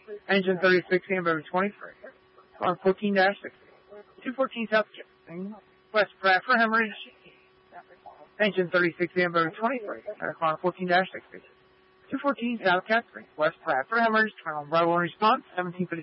Engine 36, Amber 23. Car 14-60. 214 South Kipling. West Pratt for hemorrhage. Engine 36, Amber 23. Car 14-60. 214 South Cat Springs. West Pratt for hemorrhage. Turn on Bravo in response. 1756.